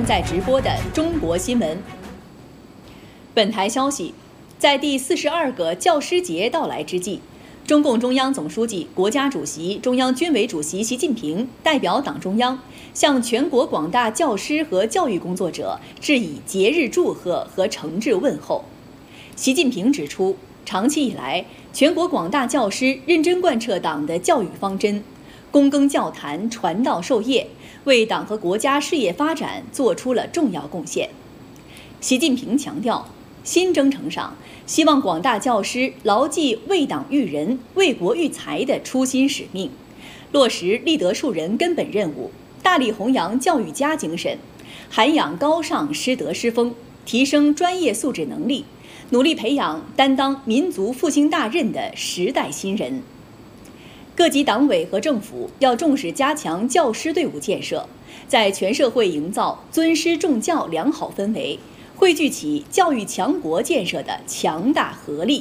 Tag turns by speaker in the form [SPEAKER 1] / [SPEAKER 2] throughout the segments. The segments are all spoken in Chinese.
[SPEAKER 1] 在直播的中国新闻。本台消息，在第42个教师节到来之际，中共中央总书记、国家主席、中央军委主席习近平代表党中央向全国广大教师和教育工作者致以节日祝贺和诚挚问候。习近平指出，长期以来，全国广大教师认真贯彻党的教育方针，躬耕教坛，传道授业，为党和国家事业发展做出了重要贡献。习近平强调，新征程上，希望广大教师牢记为党育人、为国育才的初心使命，落实立德树人根本任务，大力弘扬教育家精神，涵养高尚师德师风，提升专业素质能力，努力培养担当民族复兴大任的时代新人。各级党委和政府要重视加强教师队伍建设，在全社会营造尊师重教良好氛围，汇聚起教育强国建设的强大合力。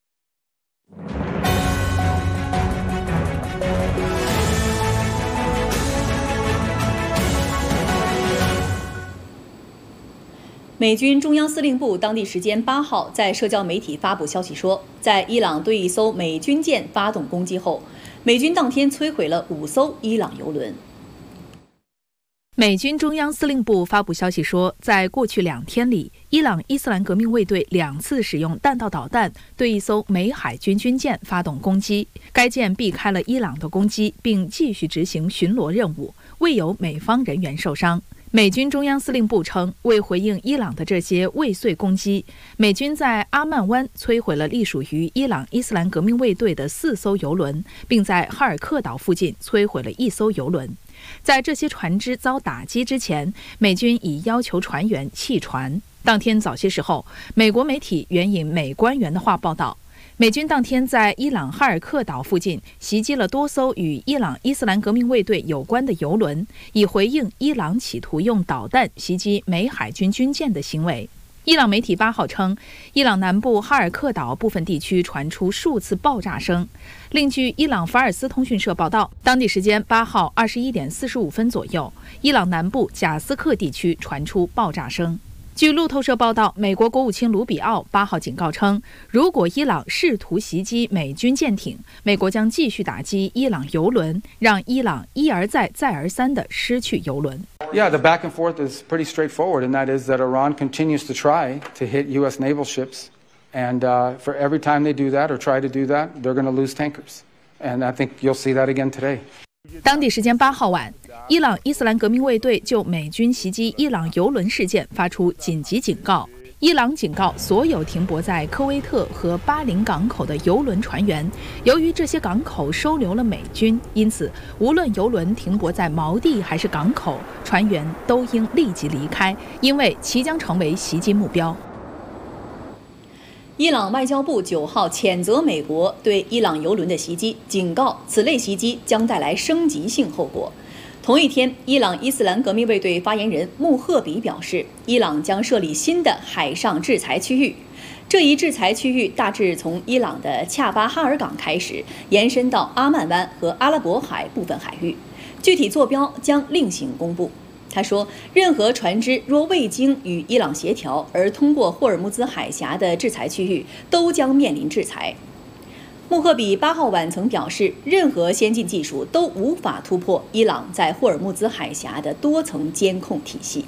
[SPEAKER 1] 美军中央司令部当地时间8号在社交媒体发布消息说，在伊朗对一艘美军舰发动攻击后，美军当天摧毁了5艘伊朗油轮。
[SPEAKER 2] 美军中央司令部发布消息说，在过去2天里，伊朗伊斯兰革命卫队2次使用弹道导弹对一艘美海军军舰发动攻击，该舰避开了伊朗的攻击，并继续执行巡逻任务，未有美方人员受伤。美军中央司令部称，为回应伊朗的这些未遂攻击，美军在阿曼湾摧毁了隶属于伊朗伊斯兰革命卫队的4艘油轮，并在哈尔克岛附近摧毁了1艘油轮。在这些船只遭打击之前，美军已要求船员弃船。当天早些时候，美国媒体援引美官员的话报道，美军当天在伊朗哈尔克岛附近袭击了多艘与伊朗伊斯兰革命卫队有关的油轮，以回应伊朗企图用导弹袭击美海军军舰的行为。伊朗媒体8号称，伊朗南部哈尔克岛部分地区传出数次爆炸声。另据伊朗法尔斯通讯社报道，当地时间8号21点45分左右，伊朗南部贾斯克地区传出爆炸声。据路透社报道，美国国务卿卢比奥8号警告称，如果伊朗试图袭击美军舰艇，美国将继续打击伊朗油轮，让伊朗一而再再而三地失去油轮。
[SPEAKER 3] Yeah, the back and forth is pretty straightforward, and that is that Iran continues to try to hit U.S. naval ships, and for every time they do that or try to do that, they're going to lose tankers. And I think you'll see that again today.
[SPEAKER 2] 当地时间8号晚，伊朗伊斯兰革命卫队就美军袭击伊朗油轮事件发出紧急警告。伊朗警告所有停泊在科威特和巴林港口的油轮船员，由于这些港口收留了美军，因此无论油轮停泊在锚地还是港口，船员都应立即离开，因为其将成为袭击目标。
[SPEAKER 1] 伊朗外交部9号谴责美国对伊朗油轮的袭击，警告此类袭击将带来升级性后果。同一天，伊朗伊斯兰革命卫队发言人穆赫比表示，伊朗将设立新的海上制裁区域。这一制裁区域大致从伊朗的恰巴哈尔港开始，延伸到阿曼湾和阿拉伯海部分海域，具体坐标将另行公布。他说，任何船只若未经与伊朗协调而通过霍尔木兹海峡的制裁区域，都将面临制裁。穆赫比8号晚曾表示，任何先进技术都无法突破伊朗在霍尔木兹海峡的多层监控体系。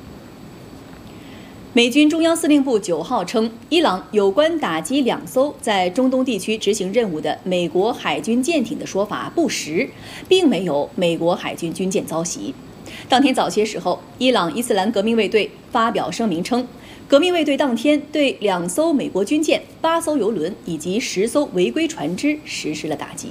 [SPEAKER 1] 美军中央司令部9号称，伊朗有关打击2艘在中东地区执行任务的美国海军舰艇的说法不实，并没有美国海军军舰遭袭。当天早些时候，伊朗伊斯兰革命卫队发表声明称，革命卫队当天对2艘美国军舰、8艘油轮以及10艘违规船只实施了打击。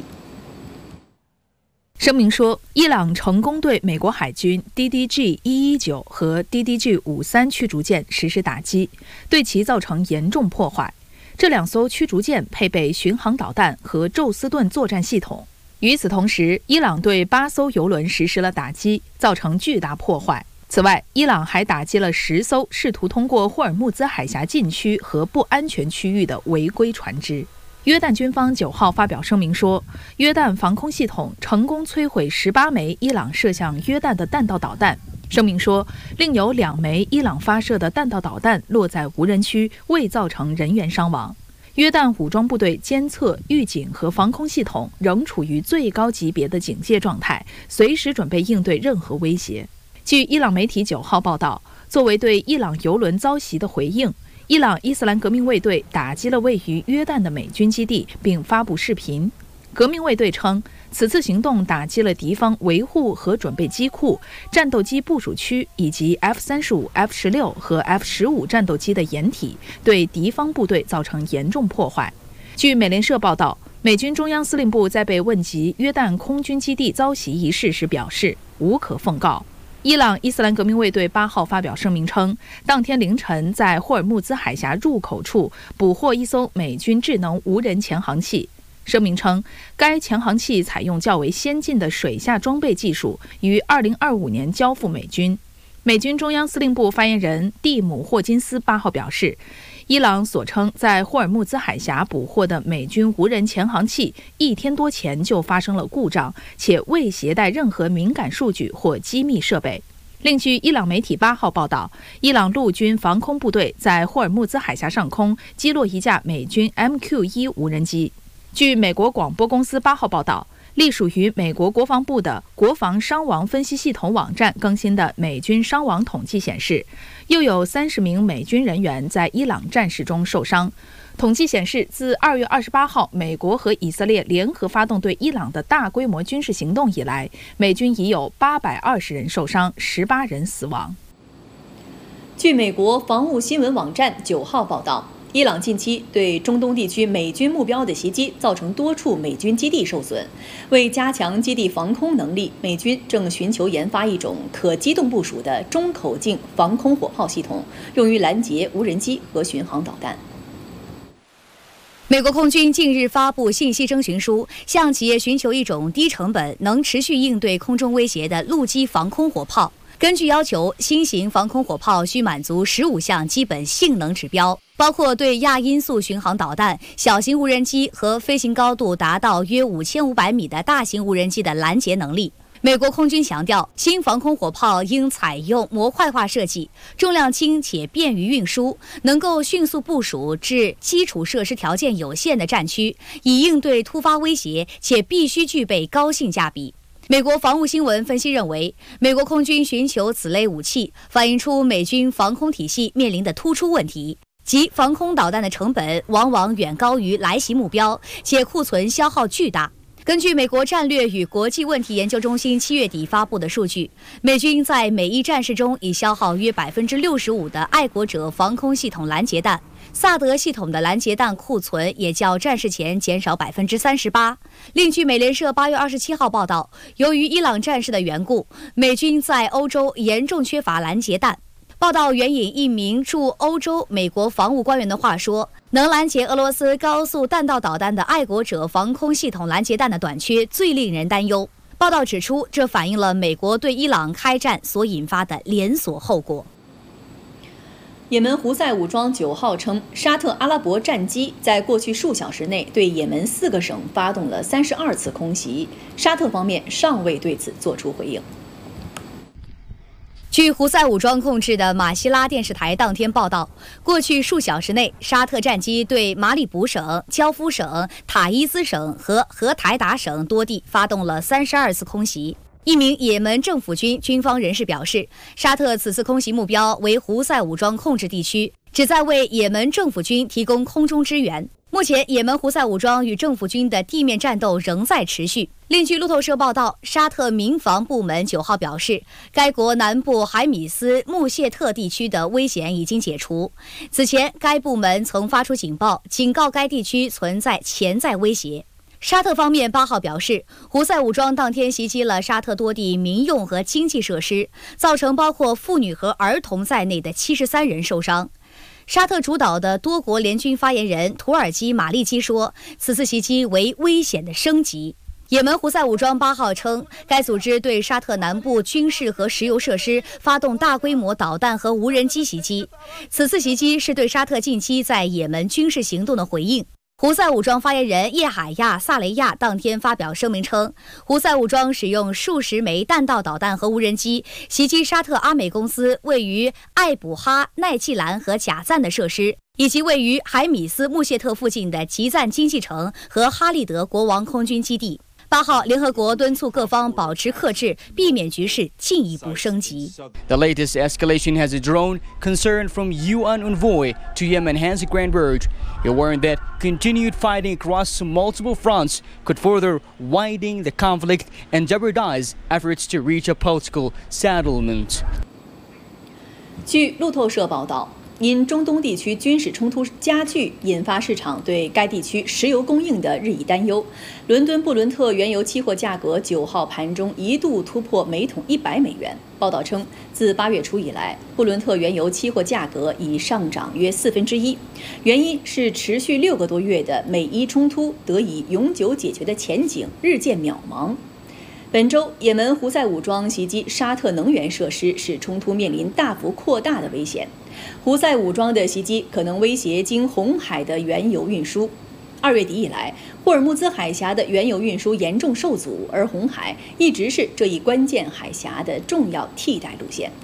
[SPEAKER 2] 声明说，伊朗成功对美国海军 DDG-119 和 DDG-53 驱逐舰实施打击，对其造成严重破坏。这2艘驱逐舰配备巡航导弹和宙斯盾作战系统。与此同时，伊朗对8艘油轮实施了打击，造成巨大破坏。此外，伊朗还打击了10艘试图通过霍尔木兹海峡禁区和不安全区域的违规船只。约旦军方9号发表声明说，约旦防空系统成功摧毁18枚伊朗射向约旦的弹道导弹声明说，另有2枚伊朗发射的弹道导弹落在无人区，未造成人员伤亡。约旦武装部队监测、预警和防空系统仍处于最高级别的警戒状态，随时准备应对任何威胁。据伊朗媒体9号报道，作为对伊朗油轮遭袭的回应，伊朗伊斯兰革命卫队打击了位于约旦的美军基地，并发布视频。革命卫队称，此次行动打击了敌方维护和准备机库、战斗机部署区以及 F-35、F-16和 F-15战斗机的掩体，对敌方部队造成严重破坏。据美联社报道，美军中央司令部在被问及约旦空军基地遭袭一事时表示，无可奉告。伊朗伊斯兰革命卫队8号发表声明称，当天凌晨在霍尔木兹海峡入口处捕获一艘美军智能无人潜航器。声明称，该潜航器采用较为先进的水下装备技术，于2025年交付美军。美军中央司令部发言人蒂姆·霍金斯8号表示，伊朗所称在霍尔木兹海峡捕获的美军无人潜航器1天多前就发生了故障，且未携带任何敏感数据或机密设备。另据伊朗媒体8号报道，伊朗陆军防空部队在霍尔木兹海峡上空击落一架美军 MQ-1 无人机。据美国广播公司8号报道，隶属于美国国防部的国防伤亡分析系统网站更新的美军伤亡统计显示，又有30名美军人员在伊朗战事中受伤。统计显示，自2月28号美国和以色列联合发动对伊朗的大规模军事行动以来，美军已有820人受伤，18人死亡。
[SPEAKER 1] 据美国防务新闻网站9号报道，伊朗近期对中东地区美军目标的袭击，造成多处美军基地受损。为加强基地防空能力，美军正寻求研发一种可机动部署的中口径防空火炮系统，用于拦截无人机和巡航导弹。
[SPEAKER 4] 美国空军近日发布信息征询书，向企业寻求一种低成本、能持续应对空中威胁的陆基防空火炮。根据要求，新型防空火炮需满足15项基本性能指标，包括对亚音速巡航导弹、小型无人机和飞行高度达到约5500米的大型无人机的拦截能力。美国空军强调，新防空火炮应采用模块化设计，重量轻且便于运输，能够迅速部署至基础设施条件有限的战区，以应对突发威胁，且必须具备高性价比。美国防务新闻分析认为，美国空军寻求此类武器，反映出美军防空体系面临的突出问题，即防空导弹的成本往往远高于来袭目标，且库存消耗巨大。根据美国战略与国际问题研究中心7月底发布的数据，美军在每一战事中已消耗约65%的爱国者防空系统拦截弹，萨德系统的拦截弹库存也较战事前减少38%。另据美联社8月27号报道，由于伊朗战事的缘故，美军在欧洲严重缺乏拦截弹。报道援引一名驻欧洲美国防务官员的话说，能拦截俄罗斯高速弹道导弹的爱国者防空系统拦截弹的短缺最令人担忧。报道指出，这反映了美国对伊朗开战所引发的连锁后果。
[SPEAKER 1] 也门胡塞武装9号称，沙特阿拉伯战机在过去数小时内对也门4个省发动了32次空袭，沙特方面尚未对此作出回应。
[SPEAKER 4] 据胡塞武装控制的马希拉电视台当天报道，过去数小时内，沙特战机对马里卜省、焦夫省、塔伊斯省和荷台达省多地发动了32次空袭。一名也门政府军军方人士表示，沙特此次空袭目标为胡塞武装控制地区，旨在为也门政府军提供空中支援。目前，也门胡塞武装与政府军的地面战斗仍在持续。另据路透社报道，沙特民防部门9号表示，该国南部海米斯穆谢特地区的危险已经解除。此前，该部门曾发出警报，警告该地区存在潜在威胁。沙特方面8号表示，胡塞武装当天袭击了沙特多地民用和经济设施，造成包括妇女和儿童在内的73人受伤。沙特主导的多国联军发言人土耳其马利基说，此次袭击为危险的升级。也门胡塞武装8号称，该组织对沙特南部军事和石油设施发动大规模导弹和无人机袭击。此次袭击是对沙特近期在也门军事行动的回应。 胡塞武装发言人叶海亚·萨雷亚当天发表声明称，胡塞武装使用数十枚弹道导弹和无人机袭击沙特阿美公司位于艾卜哈奈季兰和贾赞的设施，以及位于海米斯穆谢特附近的吉赞经济城和哈利德国王空军基地。8号，联合国敦促各方保持克制，避免局势进一步升级。
[SPEAKER 5] The latest escalation has drawn concern from UN envoy to Yemen Hansi Granberg. He warned that continued fighting across multiple fronts could further widen the conflict and jeopardize efforts to reach a political settlement.
[SPEAKER 1] 据路透社报道，因中东地区军事冲突加剧，引发市场对该地区石油供应的日益担忧。伦敦布伦特原油期货价格9号盘中一度突破每桶100美元。报道称，自8月初以来，布伦特原油期货价格已上涨约1/4，原因是持续6个多月的美伊冲突得以永久解决的前景日渐渺茫。本周，也门胡塞武装袭击沙特能源设施，使冲突面临大幅扩大的危险。胡塞武装的袭击可能威胁经红海的原油运输。2月底以来，霍尔木兹海峡的原油运输严重受阻，而红海一直是这一关键海峡的重要替代路线。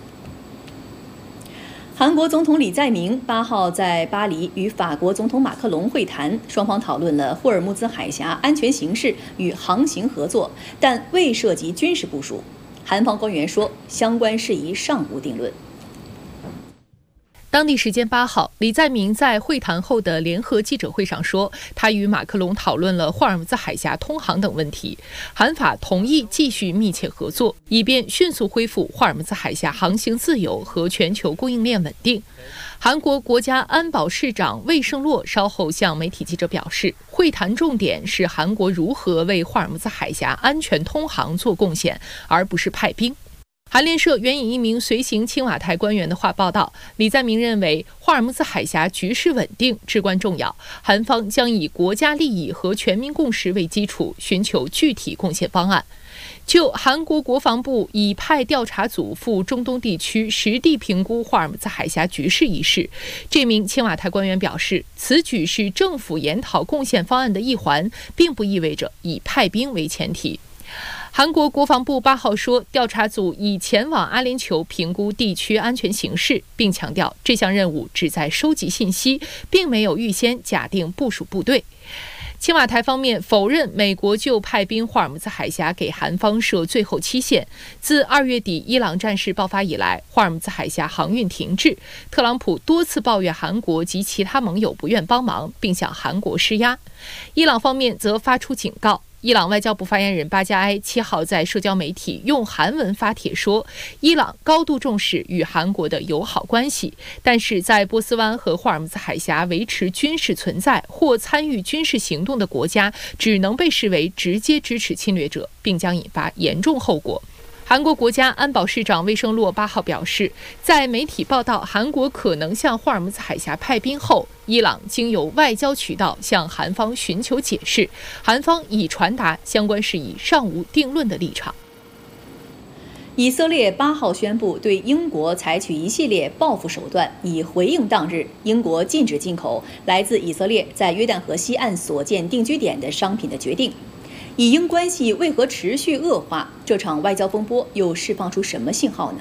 [SPEAKER 1] 韩国总统李在明8号在巴黎与法国总统马克龙会谈，双方讨论了霍尔木兹海峡安全形势与航行合作，但未涉及军事部署。韩方官员说，相关事宜尚无定论。
[SPEAKER 2] 当地时间8号，李在明在会谈后的联合记者会上说，他与马克龙讨论了霍尔木兹海峡通航等问题，韩法同意继续密切合作，以便迅速恢复霍尔木兹海峡航行自由和全球供应链稳定。韩国国家安保市长魏胜洛稍后向媒体记者表示，会谈重点是韩国如何为霍尔木兹海峡安全通航做贡献，而不是派兵。韩联社援引一名随行青瓦台官员的话报道，李在明认为霍尔木兹海峡局势稳定至关重要，韩方将以国家利益和全民共识为基础，寻求具体贡献方案。就韩国国防部已派调查组赴中东地区实地评估霍尔木兹海峡局势一事，这名青瓦台官员表示，此举是政府研讨贡献方案的一环，并不意味着以派兵为前提。韩国国防部8号说，调查组已前往阿联酋评估地区安全形势，并强调这项任务旨在收集信息，并没有预先假定部署部队。青瓦台方面否认美国就派兵霍尔木兹海峡给韩方设最后期限。自2月底伊朗战事爆发以来，霍尔木兹海峡航运停滞，特朗普多次抱怨韩国及其他盟友不愿帮忙，并向韩国施压。伊朗方面则发出警告。伊朗外交部发言人巴加埃7号在社交媒体用韩文发帖说，伊朗高度重视与韩国的友好关系，但是在波斯湾和霍尔木兹海峡维持军事存在或参与军事行动的国家，只能被视为直接支持侵略者，并将引发严重后果。韩国国家安保市长魏胜洛8号表示，在媒体报道韩国可能向霍尔木兹海峡派兵后，伊朗经由外交渠道向韩方寻求解释，韩方已传达相关事宜尚无定论的立场。
[SPEAKER 1] 以色列8号宣布对英国采取一系列报复手段，以回应当日英国禁止进口来自以色列在约旦河西岸所建定居点的商品的决定。以英关系为何持续恶化？这场外交风波又释放出什么信号呢？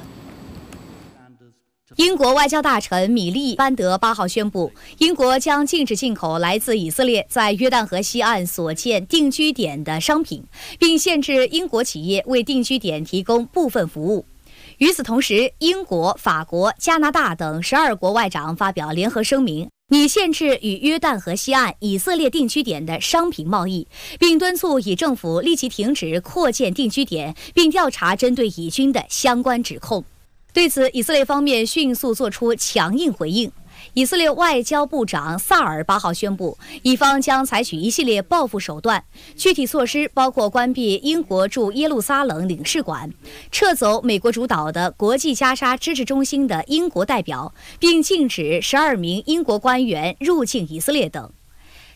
[SPEAKER 4] 英国外交大臣米利班德8号宣布，英国将禁止进口来自以色列在约旦河西岸所建定居点的商品，并限制英国企业为定居点提供部分服务。与此同时，英国、法国、加拿大等12国外长发表联合声明，拟限制与约旦河西岸以色列定居点的商品贸易，并敦促以政府立即停止扩建定居点，并调查针对以军的相关指控。对此，以色列方面迅速作出强硬回应。以色列外交部长萨尔8号宣布，以方将采取一系列报复手段，具体措施包括关闭英国驻耶路撒冷领事馆，撤走美国主导的国际加沙支持中心的英国代表，并禁止12名英国官员入境以色列等。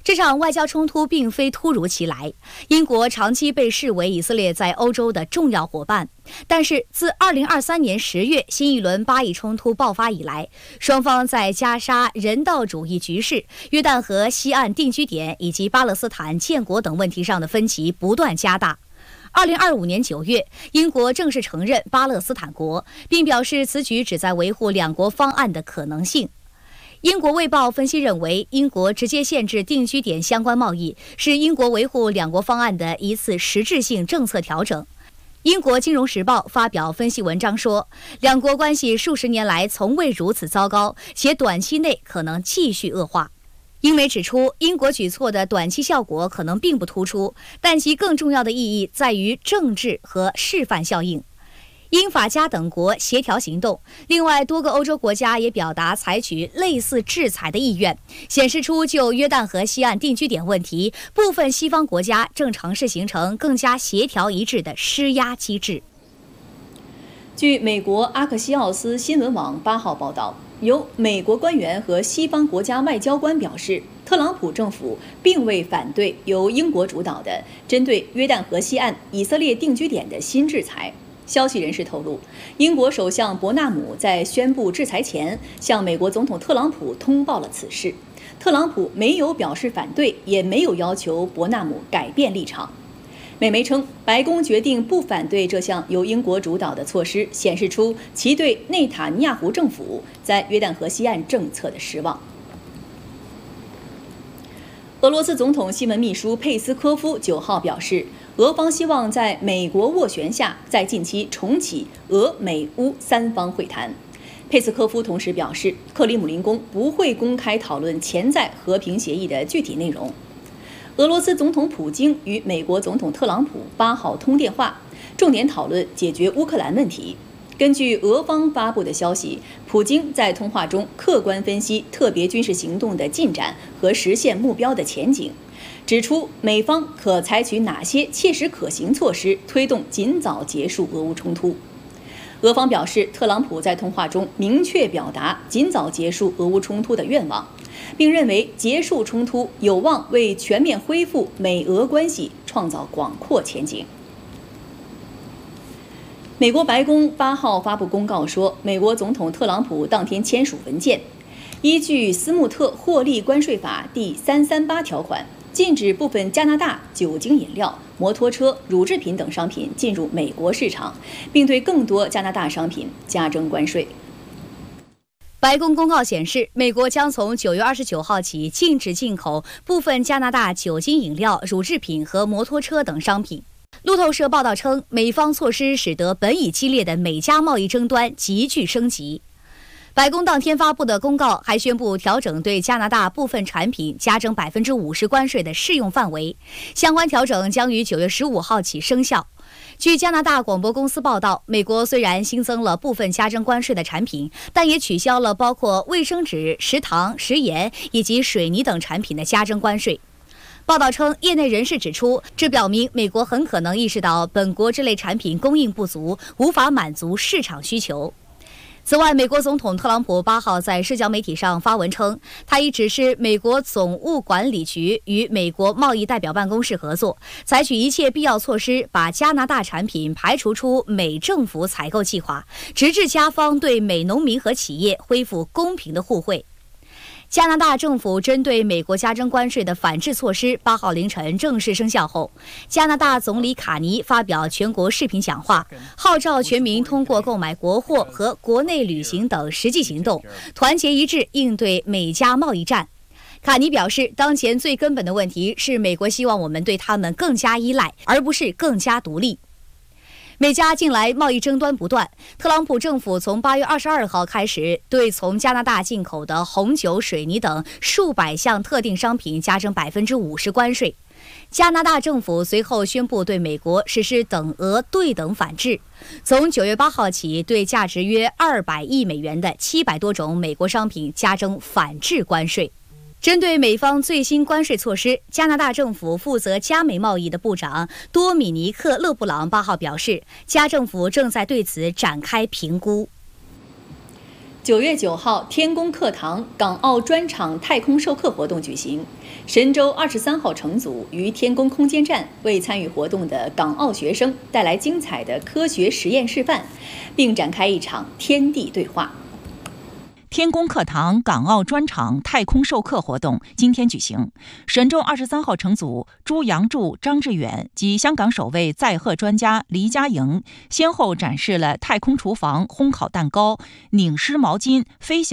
[SPEAKER 4] 这场外交冲突并非突如其来，英国长期被视为以色列在欧洲的重要伙伴。但是自2023年10月新一轮巴以冲突爆发以来，双方在加沙人道主义局势、约旦河西岸定居点以及巴勒斯坦建国等问题上的分歧不断加大。2025年9月，英国正式承认巴勒斯坦国，并表示此举旨在维护两国方案的可能性。英国卫报分析认为，英国直接限制定居点相关贸易是英国维护两国方案的一次实质性政策调整。英国金融时报发表分析文章说，两国关系数十年来从未如此糟糕，且短期内可能继续恶化。英媒指出，英国举措的短期效果可能并不突出，但其更重要的意义在于政治和示范效应。英法加等国协调行动，另外多个欧洲国家也表达采取类似制裁的意愿，显示出就约旦河西岸定居点问题，部分西方国家正尝试形成更加协调一致的施压机制。
[SPEAKER 1] 据美国阿克西奥斯新闻网8号报道，由美国官员和西方国家外交官表示，特朗普政府并未反对由英国主导的针对约旦河西岸以色列定居点的新制裁。消息人士透露，英国首相伯纳姆在宣布制裁前向美国总统特朗普通报了此事。特朗普没有表示反对，也没有要求伯纳姆改变立场。美媒称，白宫决定不反对这项由英国主导的措施，显示出其对内塔尼亚胡政府在约旦河西岸政策的失望。俄罗斯总统新闻秘书佩斯科夫9号表示，俄方希望在美国斡旋下，在近期重启俄美乌三方会谈。佩斯科夫同时表示，克里姆林宫不会公开讨论潜在和平协议的具体内容。俄罗斯总统普京与美国总统特朗普8号通电话，重点讨论解决乌克兰问题。根据俄方发布的消息，普京在通话中客观分析特别军事行动的进展和实现目标的前景，指出美方可采取哪些切实可行措施，推动尽早结束俄乌冲突。俄方表示，特朗普在通话中明确表达尽早结束俄乌冲突的愿望，并认为结束冲突有望为全面恢复美俄关系创造广阔前景。美国白宫8号发布公告说，美国总统特朗普当天签署文件，依据斯穆特获利关税法第338条款，禁止部分加拿大酒精饮料、摩托车、乳制品等商品进入美国市场，并对更多加拿大商品加征关税。
[SPEAKER 4] 白宫公告显示，美国将从9月29号起禁止进口部分加拿大酒精饮料、乳制品和摩托车等商品。路透社报道称，美方措施使得本已激烈的美加贸易争端急剧升级。白宫当天发布的公告还宣布调整对加拿大部分产品加征50%关税的适用范围，相关调整将于9月15号起生效。据加拿大广播公司报道，美国虽然新增了部分加征关税的产品，但也取消了包括卫生纸、食糖、食盐以及水泥等产品的加征关税。报道称，业内人士指出，这表明美国很可能意识到本国这类产品供应不足，无法满足市场需求。此外，美国总统特朗普8号在社交媒体上发文称，他已指示美国总务管理局与美国贸易代表办公室合作，采取一切必要措施，把加拿大产品排除出美政府采购计划，直至加方对美农民和企业恢复公平的互惠。加拿大政府针对美国加征关税的反制措施8号凌晨正式生效后，加拿大总理卡尼发表全国视频讲话，号召全民通过购买国货和国内旅行等实际行动，团结一致应对美加贸易战。卡尼表示，当前最根本的问题是美国希望我们对他们更加依赖，而不是更加独立。美加近来贸易争端不断，特朗普政府从8月22号开始对从加拿大进口的红酒、水泥等数百项特定商品加征50%关税。加拿大政府随后宣布对美国实施等额对等反制，从9月8号起对价值约200亿美元的700多种美国商品加征反制关税。针对美方最新关税措施，加拿大政府负责加美贸易的部长多米尼克·勒布朗8号表示，加政府正在对此展开评估。
[SPEAKER 1] 9月9号，天宫课堂港澳专场太空授课活动举行。神舟23号乘组于天宫空间站为参与活动的港澳学生带来精彩的科学实验示范，并展开一场天地对话。
[SPEAKER 6] 天宫课堂港澳专场太空授课活动今天举行，神舟23号乘组朱杨柱、张志远及香港首位载荷专家黎家营先后展示了太空厨房烘烤蛋糕、拧湿毛巾、飞行